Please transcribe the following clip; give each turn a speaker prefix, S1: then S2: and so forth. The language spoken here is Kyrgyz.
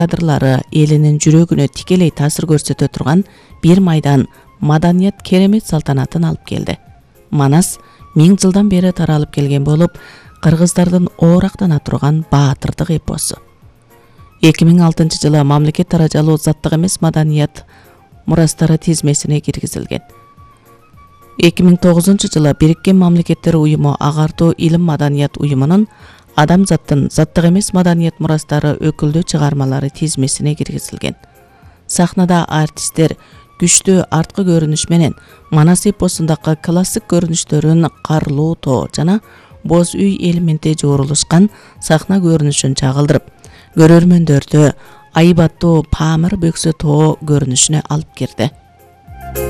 S1: кадрлары элинин жүрөгүнө тикелей таасир көрсөтө турган бир майдан маданият керемет салтанатын алып келди. Манас 1000 жылдан бери таралып келген болуп, кыргыздардын оорактана турган баатырдык эпосу. 2006-жылы мамлекет даражалуу заттык эмес маданият мурастары тизмесине киргизилген. 2009-жылы Бириккен Мамлекеттер уюму агартуу илим маданият уюмунун адамзаттын заттык эмес маданият мурастары өкүлдүү чыгармалары тизмесине киргизилген. Сахнада артисттер күчтүү арткы көрүнүш менен Манас эпосундагы классик көрүнүштөрүн карлуу тоо жана боз үй элементи жоорулушкан сахна көрүнүшүн чагылдырып, көрөрмөндөрдү айбаттуу Памир бөксө тоо көрүнүшүнө алып кирди.